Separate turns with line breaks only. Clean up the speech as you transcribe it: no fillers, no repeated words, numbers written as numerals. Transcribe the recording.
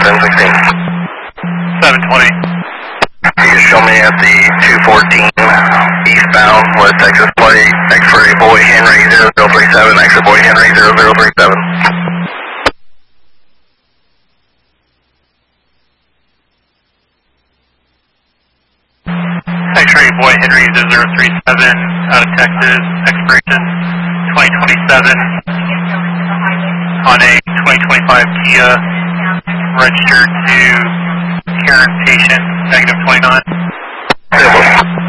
716.
720.
You can show me at the 214 eastbound with Texas plate, X-ray boy Henry 0037, X-ray boy Henry 0037.
X-ray boy Henry 0037 out of Texas, expiration 2027 on a 2025 Kia registered to Karen patient, -29.